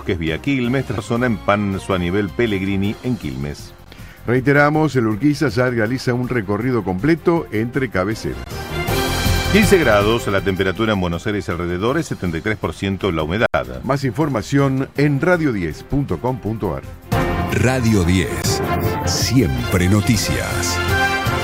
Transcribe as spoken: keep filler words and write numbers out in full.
Bosques vía Quilmes, tras zona en Panzo a nivel Pellegrini en Quilmes. Reiteramos, el Urquiza ya realiza un recorrido completo entre cabeceras. quince grados, la temperatura en Buenos Aires y alrededores, setenta y tres por ciento la humedad. Más información en radio diez punto com punto ar. Radio diez, siempre noticias.